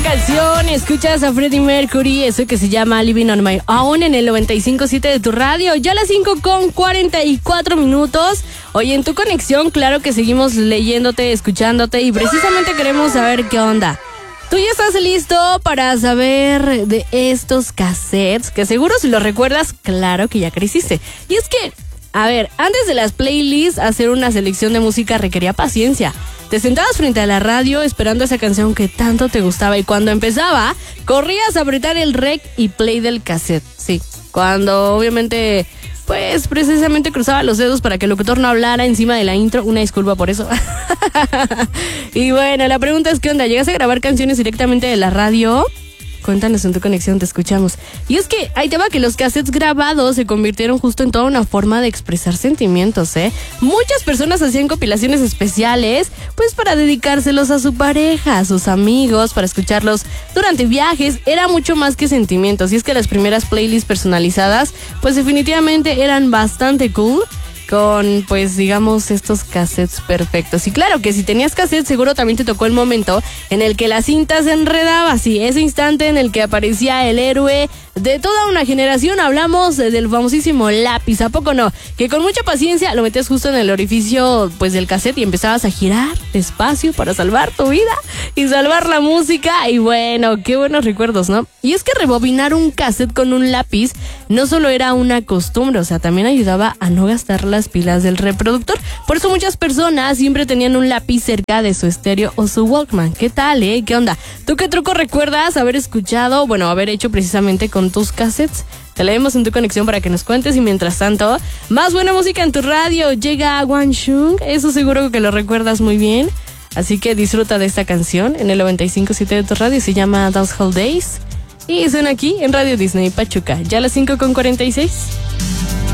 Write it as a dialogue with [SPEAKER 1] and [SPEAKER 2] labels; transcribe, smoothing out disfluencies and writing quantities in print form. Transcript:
[SPEAKER 1] canción, escuchas a Freddie Mercury, eso que se llama Living on My Own en el 95.7 de tu radio, ya a las 5:44. Oye, en tu conexión, claro que seguimos leyéndote, escuchándote y precisamente queremos saber qué onda. ¿Tú ya estás listo para saber de estos cassettes? Que seguro si los recuerdas, claro que ya creciste. Y es que, a ver, antes de las playlists, hacer una selección de música requería paciencia. Te sentabas frente a la radio esperando esa canción que tanto te gustaba y cuando empezaba, corrías a apretar el rec y play del cassette. Sí, cuando obviamente, pues precisamente cruzaba los dedos para que el locutor no hablara encima de la intro. Una disculpa por eso. Y bueno, la pregunta es, ¿qué onda? ¿Llegas a grabar canciones directamente de la radio? Cuéntanos en tu conexión, te escuchamos. Y es que ahí te va que los cassettes grabados se convirtieron justo en toda una forma de expresar sentimientos, ¿eh? Muchas personas hacían compilaciones especiales, pues para dedicárselos a su pareja, a sus amigos, para escucharlos durante viajes. Era mucho más que sentimientos. Y es que las primeras playlists personalizadas, pues definitivamente eran bastante cool, con, pues, digamos, estos cassettes perfectos. Y claro que si tenías cassette, seguro también te tocó el momento en el que la cinta se enredaba. Sí, ese instante en el que aparecía el héroe de toda una generación. Hablamos del famosísimo lápiz, ¿a poco no? Que con mucha paciencia lo metías justo en el orificio, pues, del cassette y empezabas a girar despacio para salvar tu vida y salvar la música. Y bueno, qué buenos recuerdos, ¿no? Y es que rebobinar un cassette con un lápiz no solo era una costumbre, o sea, también ayudaba a no gastar las pilas del reproductor. Por eso muchas personas siempre tenían un lápiz cerca de su estéreo o su Walkman. ¿Qué tal, ¿Qué onda? ¿Tú qué truco recuerdas haber escuchado, bueno, haber hecho precisamente con tus cassettes? Te leemos en tu conexión para que nos cuentes y mientras tanto, más buena música en tu radio. Llega Wanshung, eso seguro que lo recuerdas muy bien. Así que disfruta de esta canción en el 95.7 de tu radio, se llama Dancehall Days. Y suena aquí en Radio Disney Pachuca, ya a las 5:46.